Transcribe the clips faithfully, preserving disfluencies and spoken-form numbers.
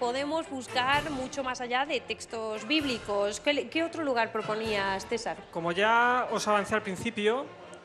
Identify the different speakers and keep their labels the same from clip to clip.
Speaker 1: podemos buscar mucho más allá de textos bíblicos. ¿Qué, qué otro lugar proponías, César?
Speaker 2: Como ya os avancé al principio,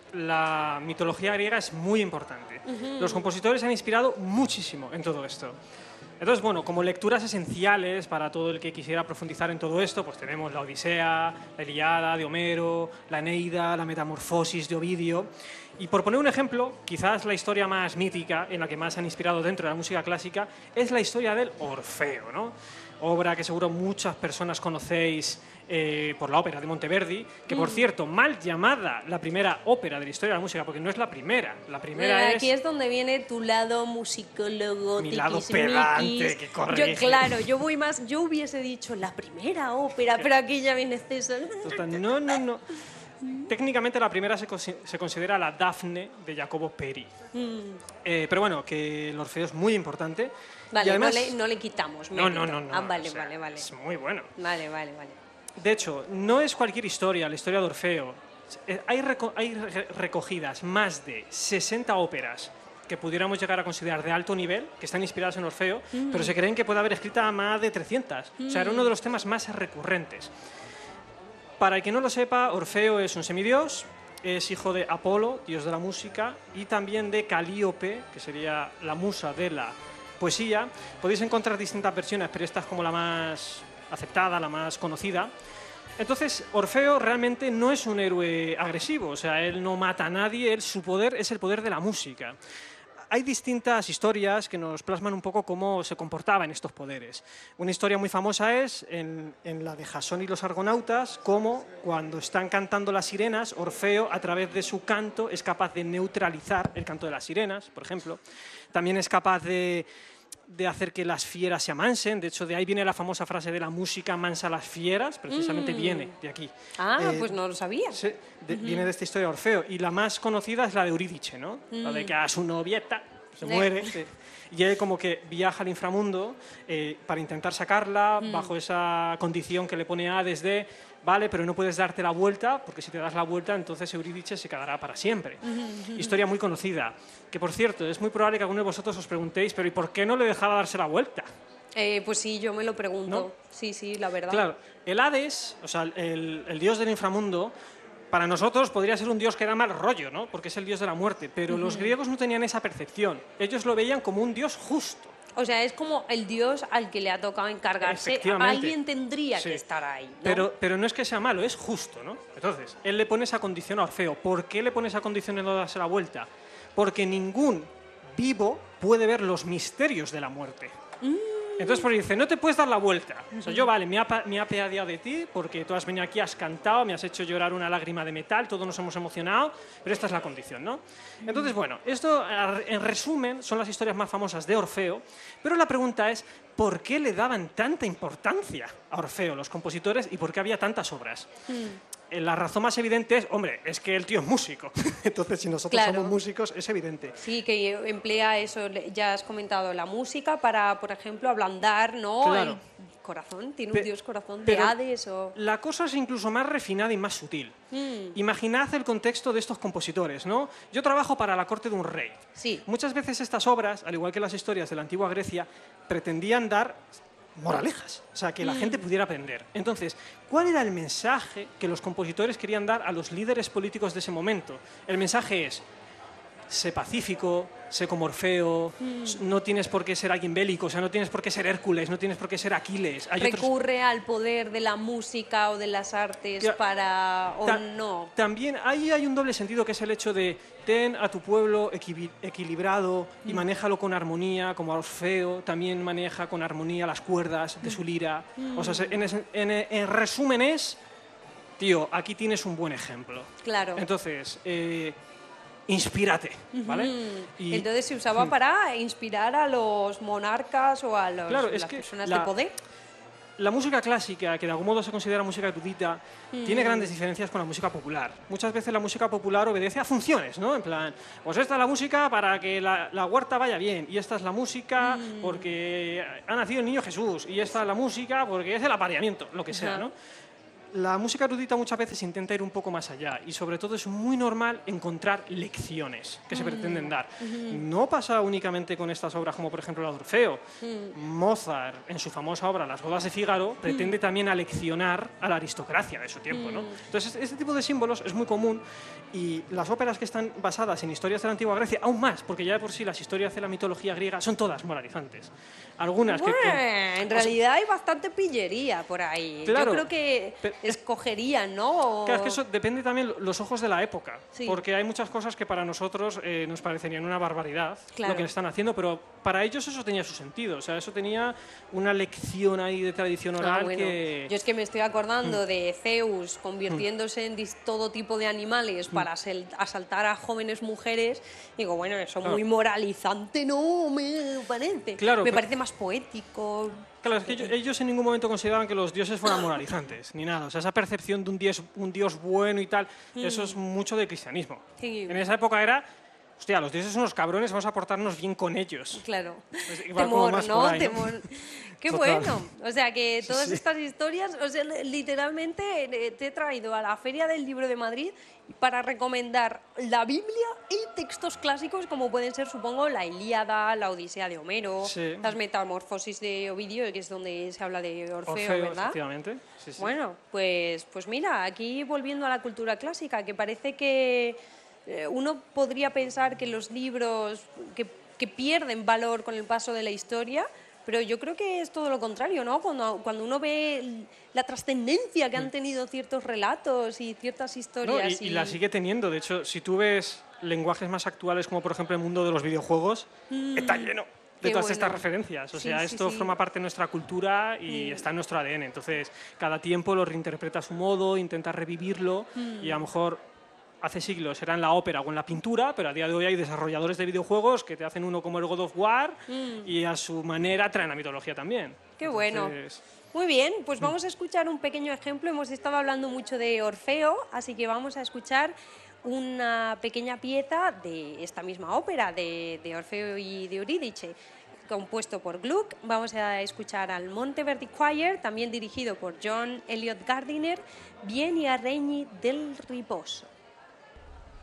Speaker 2: la mitología griega es muy importante. Uh-huh. Los compositores han inspirado muchísimo en todo esto. Entonces, bueno, como lecturas esenciales para todo el que quisiera profundizar en todo esto, pues tenemos la Odisea, la Ilíada de Homero, la Eneida, la Metamorfosis de Ovidio. Y por poner un ejemplo, quizás la historia más mítica, en la que más han inspirado dentro de la música clásica, es la historia del Orfeo, ¿no? Obra que seguro muchas personas conocéis eh, por la ópera de Monteverdi, que por mm. cierto, mal llamada la primera ópera de la historia de la música, porque no es la primera, la primera
Speaker 1: eh,
Speaker 2: es...
Speaker 1: Aquí es donde viene tu lado musicólogo,
Speaker 2: mi lado pedante, que corrige.
Speaker 1: Yo, claro, yo voy más, yo hubiese dicho la primera ópera, pero aquí ya viene César.
Speaker 2: No, no, no. Técnicamente la primera se, se considera la Dafne de Jacopo Peri. Mm. Eh, pero bueno, que el Orfeo es muy importante.
Speaker 1: Vale,
Speaker 2: y además,
Speaker 1: no, le, no le quitamos
Speaker 2: mérito.
Speaker 1: No,
Speaker 2: no, no, no.
Speaker 1: Ah, vale,
Speaker 2: o sea,
Speaker 1: vale, vale.
Speaker 2: Es muy bueno.
Speaker 1: Vale, vale, vale.
Speaker 2: De hecho, no es cualquier historia, la historia de Orfeo. Hay, reco hay recogidas más de sesenta óperas que pudiéramos llegar a considerar de alto nivel, que están inspiradas en Orfeo, mm. pero se creen que puede haber escrita más de trescientas. Mm. O sea, era uno de los temas más recurrentes. Para el que no lo sepa, Orfeo es un semidios, es hijo de Apolo, dios de la música, y también de Calíope, que sería la musa de la poesía. Podéis encontrar distintas versiones, pero esta es como la más aceptada, la más conocida. Entonces, Orfeo realmente no es un héroe agresivo, o sea, él no mata a nadie, él, su poder es el poder de la música. Hay distintas historias que nos plasman un poco cómo se comportaba en estos poderes. Una historia muy famosa es en, en la de Jasón y los Argonautas, cómo cuando están cantando las sirenas, Orfeo, a través de su canto, es capaz de neutralizar el canto de las sirenas, por ejemplo. También es capaz de, de hacer que las fieras se amansen. De hecho, de ahí viene la famosa frase de la música mansa a las fieras, precisamente mm. viene de aquí.
Speaker 1: Ah, eh, pues no lo sabía.
Speaker 2: Sí, de, uh-huh. viene de esta historia de Orfeo. Y la más conocida es la de Eurídice, ¿no? Mm. La de que a su novieta se muere. Sí. Y él como que viaja al inframundo eh, para intentar sacarla mm. bajo esa condición que le pone Hades de vale, pero no puedes darte la vuelta, porque si te das la vuelta, entonces Eurídice se quedará para siempre. Uh-huh. Historia muy conocida. Que, por cierto, es muy probable que alguno de vosotros os preguntéis, pero ¿y por qué no le dejaba darse la vuelta?
Speaker 1: Eh, pues sí, yo me lo pregunto. ¿No? Sí, sí, la verdad.
Speaker 2: Claro, el Hades, o sea, el, el dios del inframundo, para nosotros podría ser un dios que da mal rollo, ¿no? Porque es el dios de la muerte, pero uh-huh. los griegos no tenían esa percepción. Ellos lo veían como un dios justo.
Speaker 1: O sea, es como el dios al que le ha tocado encargarse. Alguien tendría sí. que estar ahí, ¿no?
Speaker 2: Pero, pero no es que sea malo, es justo, ¿no? Entonces, él le pone esa condición a Orfeo. ¿Por qué le pone esa condición de no darse la vuelta? Porque ningún vivo puede ver los misterios de la muerte. Mm. Entonces, pues dice, no te puedes dar la vuelta. O sea, yo, vale, me ha, me ha apiadado de ti porque tú has venido aquí, has cantado, me has hecho llorar una lágrima de metal, todos nos hemos emocionado, pero esta es la condición, ¿no? Entonces, bueno, esto en resumen son las historias más famosas de Orfeo, pero la pregunta es, ¿por qué le daban tanta importancia a Orfeo los compositores y por qué había tantas obras? Mm. La razón más evidente es, hombre, es que el tío es músico. Entonces, si nosotros claro. somos músicos, es evidente.
Speaker 1: Sí, que emplea eso, ya has comentado, la música para, por ejemplo, ablandar, ¿no?
Speaker 2: Claro.
Speaker 1: El corazón, tiene
Speaker 2: Pe
Speaker 1: un dios corazón de Hades o...
Speaker 2: La cosa es incluso más refinada y más sutil. Mm. Imaginad el contexto de estos compositores, ¿no? Yo trabajo para la corte de un rey.
Speaker 1: Sí.
Speaker 2: Muchas veces estas obras, al igual que las historias de la antigua Grecia, pretendían dar moralejas, o sea, que la mm. gente pudiera aprender. Entonces, ¿cuál era el mensaje que los compositores querían dar a los líderes políticos de ese momento? El mensaje es, sé pacífico, sé como Orfeo, mm. no tienes por qué ser alguien bélico, o sea, no tienes por qué ser Hércules, no tienes por qué ser Aquiles. Hay
Speaker 1: Recurre
Speaker 2: otros...
Speaker 1: al poder de la música o de las artes que, para... o
Speaker 2: ta
Speaker 1: no.
Speaker 2: También ahí hay un doble sentido, que es el hecho de ten a tu pueblo equi equilibrado y mm. manéjalo con armonía, como Orfeo también maneja con armonía las cuerdas de su lira. Mm. O sea, en, en, en resumen es, tío, aquí tienes un buen ejemplo.
Speaker 1: Claro.
Speaker 2: Entonces... Eh, inspírate, ¿vale?
Speaker 1: Uh-huh. y, Entonces se usaba para inspirar a los monarcas o a los,
Speaker 2: claro, es
Speaker 1: las
Speaker 2: que
Speaker 1: personas
Speaker 2: la,
Speaker 1: de poder.
Speaker 2: La música clásica, que de algún modo se considera música erudita, mm. tiene grandes diferencias con la música popular. Muchas veces la música popular obedece a funciones, ¿no? En plan, pues esta es la música para que la, la huerta vaya bien, y esta es la música mm. porque ha nacido el niño Jesús, y esta es la música porque es el apareamiento, lo que sea, uh-huh. ¿no? la música erudita muchas veces intenta ir un poco más allá y sobre todo es muy normal encontrar lecciones que se pretenden dar. No pasa únicamente con estas obras como por ejemplo la de Orfeo. Mozart, en su famosa obra Las bodas de Fígaro, pretende también aleccionar a la aristocracia de su tiempo, ¿no? Entonces, este tipo de símbolos es muy común y las óperas que están basadas en historias de la antigua Grecia, aún más, porque ya de por sí las historias de la mitología griega son todas moralizantes. Algunas
Speaker 1: bueno,
Speaker 2: que... que
Speaker 1: en realidad hay bastante pillería por ahí.
Speaker 2: Claro,
Speaker 1: Yo creo que
Speaker 2: pero-
Speaker 1: escogerían, ¿no? O-
Speaker 2: Claro, es que eso depende también los ojos de la época,
Speaker 1: Sí.
Speaker 2: porque hay muchas cosas que para nosotros eh, nos parecerían una barbaridad
Speaker 1: Claro.
Speaker 2: lo que están haciendo, pero para ellos eso tenía su sentido, o sea, eso tenía una lección ahí de tradición
Speaker 1: Ah,
Speaker 2: oral
Speaker 1: bueno.
Speaker 2: que...
Speaker 1: Yo es que me estoy acordando de Zeus convirtiéndose en dis- todo tipo de animales para sel- asaltar a jóvenes mujeres. Digo, bueno, eso
Speaker 2: Claro.
Speaker 1: muy moralizante, no me parece.
Speaker 2: Claro,
Speaker 1: me
Speaker 2: pero-
Speaker 1: parece más poético.
Speaker 2: Claro, es que ellos, ellos en ningún momento consideraban que los dioses fueran moralizantes, ni nada. O sea, esa percepción de un dios, un dios bueno y tal, eso es mucho del cristianismo.
Speaker 1: Sí.
Speaker 2: En esa época era, hostia, los dioses son unos cabrones, vamos a portarnos bien con ellos.
Speaker 1: Claro.
Speaker 2: Pues igual como
Speaker 1: Temor,
Speaker 2: más
Speaker 1: ¿no?
Speaker 2: por ahí, ¿no?
Speaker 1: Temor. Qué
Speaker 2: Total.
Speaker 1: bueno. O sea, que
Speaker 2: Sí,
Speaker 1: todas
Speaker 2: sí.
Speaker 1: estas historias, o sea, literalmente eh, te he traído a la Feria del Libro de Madrid para recomendar la Biblia y textos clásicos como pueden ser, supongo, la Ilíada, la Odisea de Homero,
Speaker 2: Sí.
Speaker 1: las Metamorfosis de Ovidio, que es donde se habla de Orfeo,
Speaker 2: Orfeo,
Speaker 1: ¿verdad?
Speaker 2: efectivamente. Sí, sí.
Speaker 1: Bueno, pues, pues mira, aquí volviendo a la cultura clásica, que parece que eh, uno podría pensar que los libros que, que pierden valor con el paso de la historia, pero yo creo que es todo lo contrario, ¿no? Cuando, cuando uno ve la trascendencia que han tenido ciertos relatos y ciertas
Speaker 2: No,
Speaker 1: historias.
Speaker 2: y, y la sigue teniendo. De hecho, si tú ves lenguajes más actuales, como por ejemplo el mundo de los videojuegos, está lleno de
Speaker 1: qué
Speaker 2: todas
Speaker 1: bueno.
Speaker 2: estas referencias. O
Speaker 1: Sí,
Speaker 2: sea,
Speaker 1: sí,
Speaker 2: esto
Speaker 1: sí.
Speaker 2: forma parte de nuestra cultura y está en nuestro A D N. Entonces, cada tiempo lo reinterpreta a su modo, intenta revivirlo y a lo mejor hace siglos era en la ópera o en la pintura, pero a día de hoy hay desarrolladores de videojuegos que te hacen uno como el God of War y a su manera traen la mitología también.
Speaker 1: Qué bueno.
Speaker 2: Entonces,
Speaker 1: Muy bien, pues vamos a escuchar un pequeño ejemplo. Hemos estado hablando mucho de Orfeo, así que vamos a escuchar una pequeña pieza de esta misma ópera de, de Orfeo y de Eurídice, compuesto por Gluck. Vamos a escuchar al Monteverdi Choir, también dirigido por John Elliot Gardiner, Vieni a regni del riposo.